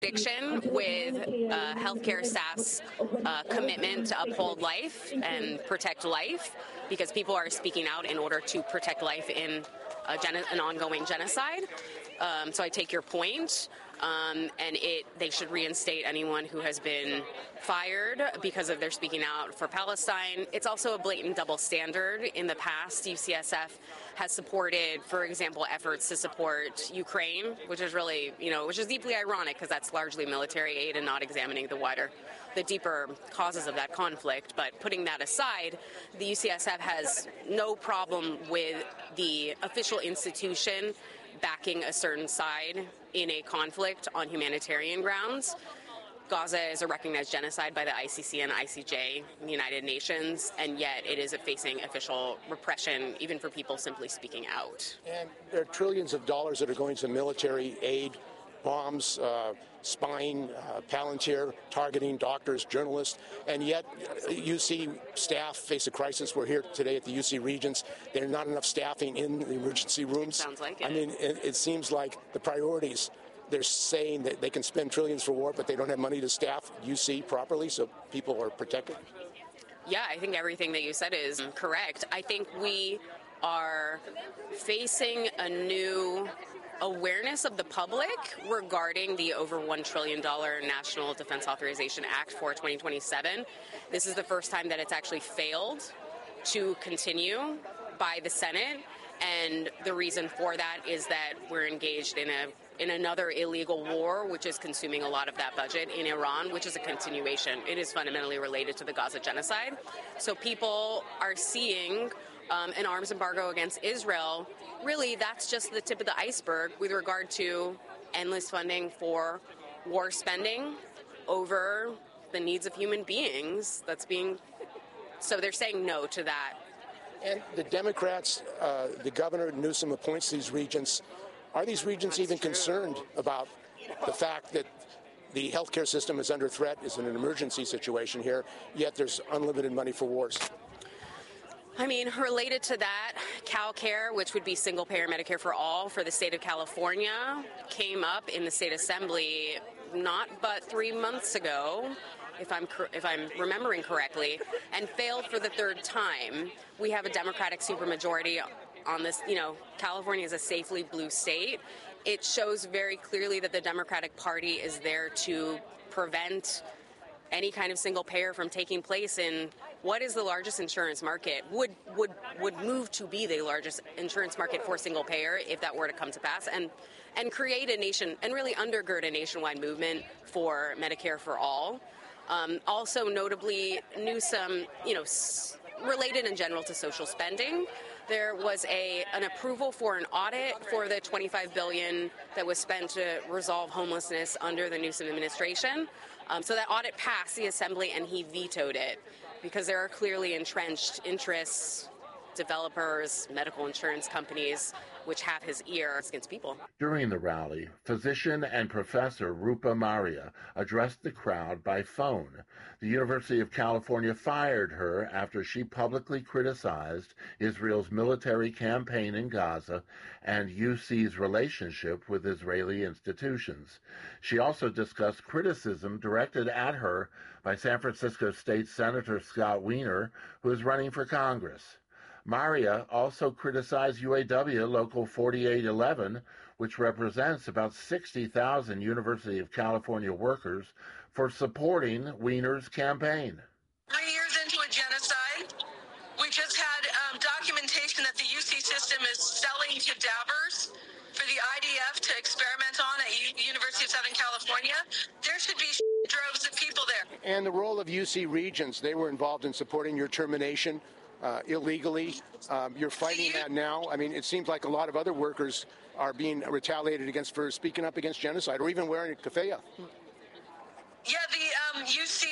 With healthcare staff's commitment to uphold life and protect life, because people are speaking out in order to protect life in an ongoing genocide. So I take your point, and they should reinstate anyone who has been fired because of their speaking out for Palestine. It's also a blatant double standard. In the past, UCSF has supported, for example, efforts to support Ukraine, which is really, which is deeply ironic because that's largely military aid and not examining the deeper causes of that conflict. But putting that aside, the UCSF has no problem with the official institution backing a certain side in a conflict on humanitarian grounds. Gaza is a recognized genocide by the ICC and ICJ, the United Nations, and yet it is facing official repression, even for people simply speaking out. And there are trillions of dollars that are going to military aid, bombs, spying, Palantir, targeting doctors, journalists, and yet UC staff face a crisis. We're here today at the UC Regents. There's not enough staffing in the emergency rooms. Sounds like it. I mean, it seems like the priorities, they're saying that they can spend trillions for war, but they don't have money to staff UC properly, so people are protected. Yeah, I think everything that you said is correct. I think we are facing a new awareness of the public regarding the over $1 trillion National Defense Authorization Act for 2027. This is the first time that it's actually failed to continue by the Senate, and the reason for that is that we're engaged in another illegal war, which is consuming a lot of that budget in Iran, which is a continuation. It is fundamentally related to the Gaza genocide. So people are seeing an arms embargo against Israel. Really, that's just the tip of the iceberg with regard to endless funding for war spending over the needs of human beings. So they're saying no to that. And the Democrats, the governor, Newsom, appoints these regents. Are these regents even concerned about the fact that the healthcare system is under threat, is in an emergency situation here, yet there's unlimited money for wars? I mean, related to that, CalCare, which would be single-payer Medicare for all for the state of California, came up in the state assembly not but 3 months ago, if I'm remembering correctly, and failed for the third time. We have a Democratic supermajority on this. California is a safely blue state. It shows very clearly that the Democratic Party is there to prevent any kind of single payer from taking place in what is the largest insurance market, would move to be the largest insurance market for single payer if that were to come to pass, and create a nation and really undergird a nationwide movement for Medicare for all. Also notably, Newsom, related in general to social spending, there was an approval for an audit for the $25 billion that was spent to resolve homelessness under the Newsom administration. So that audit passed the assembly, and he vetoed it because there are clearly entrenched interests, developers, medical insurance companies, which have his ear against people. During the rally, physician and professor Rupa Maria addressed the crowd by phone. The University of California fired her after she publicly criticized Israel's military campaign in Gaza and UC's relationship with Israeli institutions. She also discussed criticism directed at her by San Francisco State Senator Scott Wiener, who is running for Congress. Maria also criticized UAW Local 4811, which represents about 60,000 University of California workers, for supporting Wiener's campaign. 3 years into a genocide, we just had documentation that the UC system is selling cadavers for the IDF to experiment on at University of Southern California. There should be droves of people there. And the role of UC Regents, they were involved in supporting your termination illegally. You're fighting that now. I mean, it seems like a lot of other workers are being retaliated against for speaking up against genocide or even wearing a keffiyeh. Yeah, the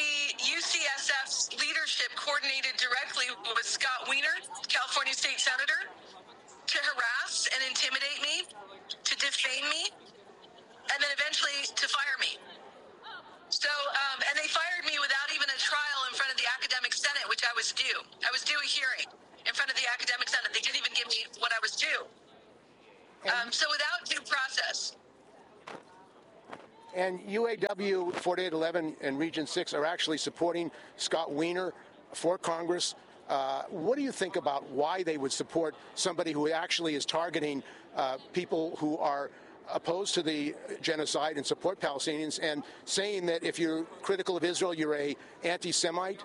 UCSF's leadership coordinated directly with Scott Wiener, California State Senator, to harass and intimidate me, to defame me, and then eventually to fire me. So, and they fired me without even a trial in front of the Academic Senate, which I was due. I was due a hearing in front of the Academic Senate. They didn't even give me what I was due. So without due process. And UAW 4811 and Region 6 are actually supporting Scott Wiener for Congress. What do you think about why they would support somebody who actually is targeting people who are opposed to the genocide and support Palestinians, and saying that if you're critical of Israel, you're a anti-Semite?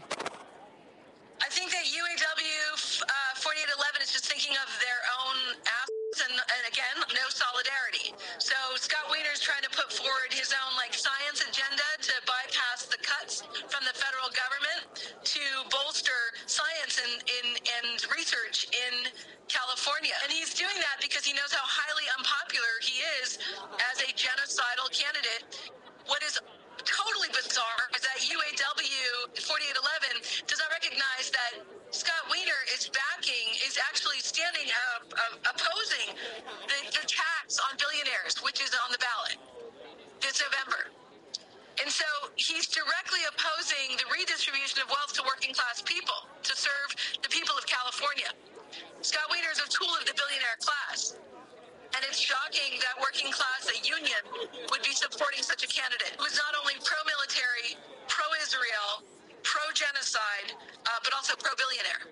I think that UAW 4811 is just thinking of their own asses, and again, no solidarity. So Scott Wiener is trying to put forward his own science agenda to bypass the cuts from the federal government to bolster science and research in California. And he's doing that because he knows how highly unpopular he is as a genocidal candidate. What is totally bizarre is that UAW 4811 does not recognize that Scott Wiener is actually standing opposing the tax on billionaires, which is on the ballot this November. And so he's directly opposing the redistribution of wealth to working class people to serve the people of California. Scott Wiener is a tool of the billionaire class. And it's shocking that working class, a union, would be supporting such a candidate who is not only pro-military, pro-Israel, pro-genocide, but also pro-billionaire.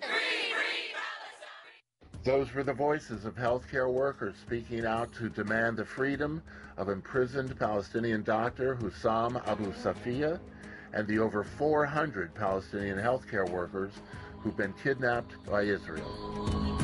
Those were the voices of healthcare workers speaking out to demand the freedom of imprisoned Palestinian doctor Hussam Abu Safiya and the over 400 Palestinian healthcare workers who've been kidnapped by Israel.